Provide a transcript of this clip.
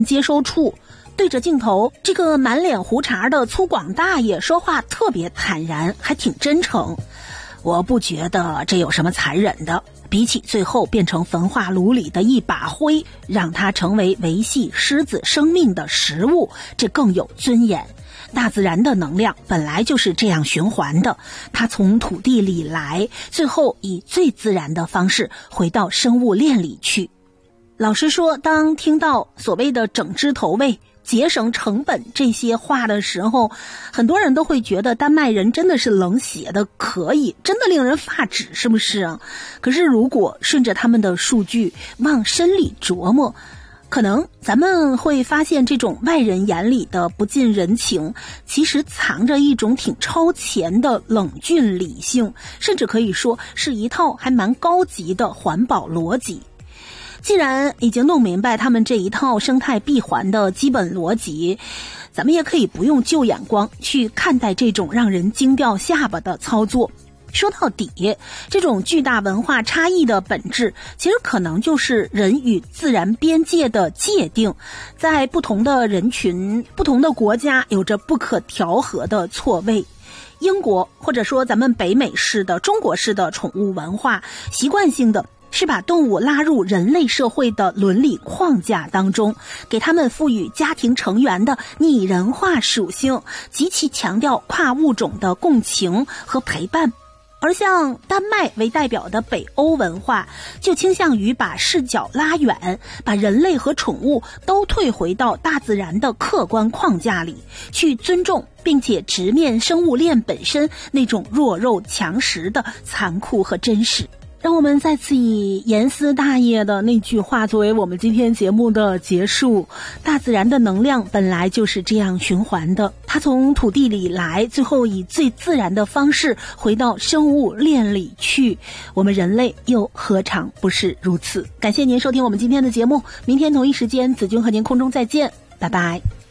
接收处，对着镜头，这个满脸胡茬的粗犷大爷说话特别坦然，还挺真诚。我不觉得这有什么残忍的，比起最后变成焚化炉里的一把灰，让它成为维系狮子生命的食物，这更有尊严。大自然的能量本来就是这样循环的，它从土地里来，最后以最自然的方式回到生物链里去。老实说，当听到所谓的整枝投喂、节省成本这些话的时候，很多人都会觉得丹麦人真的是冷血的可以，真的令人发指，是不是啊？可是如果顺着他们的数据往深里琢磨，可能咱们会发现这种外人眼里的不近人情，其实藏着一种挺超前的冷峻理性，甚至可以说是一套还蛮高级的环保逻辑。既然已经弄明白他们这一套生态闭环的基本逻辑，咱们也可以不用旧眼光去看待这种让人惊掉下巴的操作。说到底，这种巨大文化差异的本质，其实可能就是人与自然边界的界定，在不同的人群、不同的国家有着不可调和的错位。英国或者说咱们北美式的、中国式的宠物文化，习惯性的是把动物拉入人类社会的伦理框架当中，给他们赋予家庭成员的拟人化属性，极其强调跨物种的共情和陪伴。而像丹麦为代表的北欧文化，就倾向于把视角拉远，把人类和宠物都退回到大自然的客观框架里，去尊重并且直面生物链本身那种弱肉强食的残酷和真实。让我们再次以严丝大爷的那句话作为我们今天节目的结束。大自然的能量本来就是这样循环的，它从土地里来，最后以最自然的方式回到生物链里去。我们人类又何尝不是如此？感谢您收听我们今天的节目，明天同一时间子君和您空中再见，拜拜。